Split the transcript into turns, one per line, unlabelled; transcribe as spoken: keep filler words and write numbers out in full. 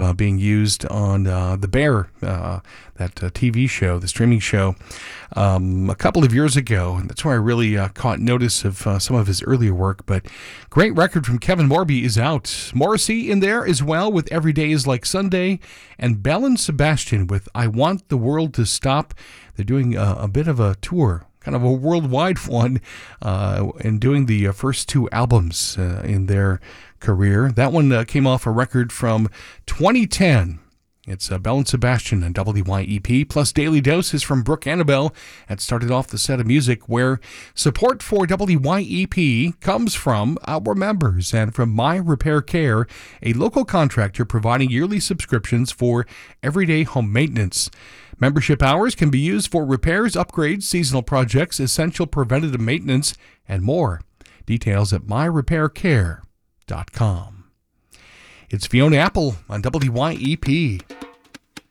uh, being used on uh, The Bear, uh, that uh, T V show, the streaming show, um, a couple of years ago. And that's where I really uh, caught notice of uh, some of his earlier work. But great record from Kevin Morby is out. Morrissey in there as well with Every Day is Like Sunday, and Belle and Sebastian with I Want the World to Stop. They're doing a, a bit of a tour, kind of a worldwide one, uh, and doing the uh, first two albums uh, in their career. That one uh, came off a record from twenty ten. It's uh, Belle and Sebastian and W Y E P, plus Daily Dose is from Brooke Annabelle. That started off the set of music where support for W Y E P comes from our members and from My Repair Care, a local contractor providing yearly subscriptions for everyday home maintenance. Membership hours can be used for repairs, upgrades, seasonal projects, essential preventative maintenance, and more. Details at my repair care dot com. It's Fiona Apple on W Y E P.